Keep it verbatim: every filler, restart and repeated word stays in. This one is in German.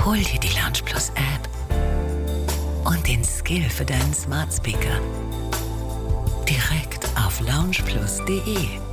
Hol dir die Lounge Plus App und den Skill für deinen Smart Speaker direkt auf lounge plus punkt de.